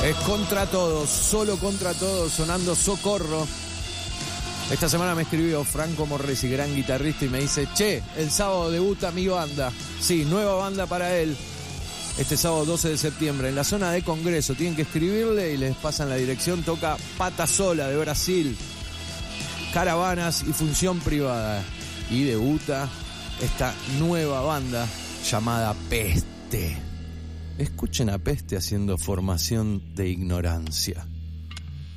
Es Contra Todos, solo Contra Todos, sonando Socorro. Esta semana me escribió Franco Morresi, gran guitarrista, y me dice: che, el sábado debuta mi banda. Sí, nueva banda para él. Este sábado 12 de septiembre, en la zona de Congreso. Tienen que escribirle y les pasan la dirección. Toca Pata Sola de Brasil, Caravanas y Función Privada. Y debuta esta nueva banda llamada Peste. Escuchen a Peste haciendo Formación de Ignorancia.